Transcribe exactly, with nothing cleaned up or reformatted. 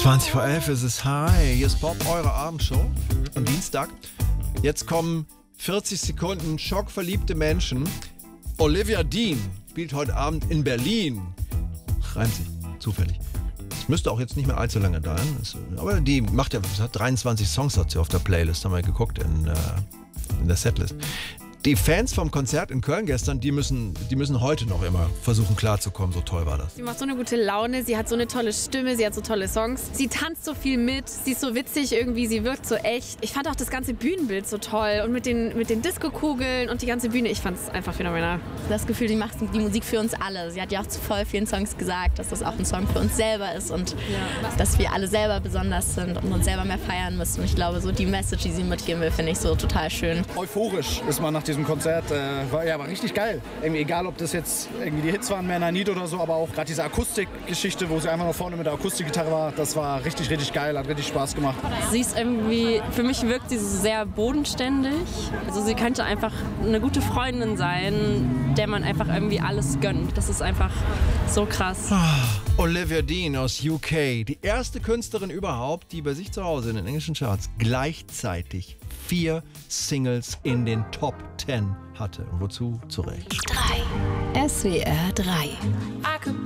zwanzig vor elf ist es. Hi, hier ist Bob, eure Abendshow am Dienstag. Jetzt kommen vierzig Sekunden schockverliebte Menschen. Olivia Dean spielt heute Abend in Berlin. Reimt sich, zufällig. Es müsste auch jetzt nicht mehr allzu lange dauern. Aber die macht ja, hat dreiundzwanzig Songs dazu auf der Playlist, haben wir geguckt in, äh, in der Setlist. Die Fans vom Konzert in Köln gestern, die müssen, die müssen heute noch immer versuchen klarzukommen, so toll war das. Sie macht so eine gute Laune, sie hat so eine tolle Stimme, sie hat so tolle Songs. Sie tanzt so viel mit, sie ist so witzig irgendwie, sie wirkt so echt. Ich fand auch das ganze Bühnenbild so toll und mit den, mit den Disco-Kugeln und die ganze Bühne, ich fand es einfach phänomenal. Das Gefühl, die macht die Musik für uns alle. Sie hat ja auch zu voll vielen Songs gesagt, dass das auch ein Song für uns selber ist und ja. dass wir alle selber besonders sind und uns selber mehr feiern müssen. Ich glaube, so die Message, die sie mitgeben will, finde ich so total schön. Euphorisch ist man nach diesem Konzert. Äh, war, ja, war richtig geil. Irgendwie egal, ob das jetzt irgendwie die Hits waren, Man I Need oder so, aber auch gerade diese Akustikgeschichte, wo sie einfach noch vorne mit der Akustikgitarre war, das war richtig, richtig geil, hat richtig Spaß gemacht. Sie ist irgendwie, für mich wirkt sie so sehr bodenständig. Also sie könnte einfach eine gute Freundin sein, der man einfach irgendwie alles gönnt. Das ist einfach so krass. Olivia Dean aus U K, die erste Künstlerin überhaupt, die bei sich zu Hause in den englischen Charts gleichzeitig vier Singles in den Top Ten hatte. Und wozu? Zu Recht. drei. S W R drei.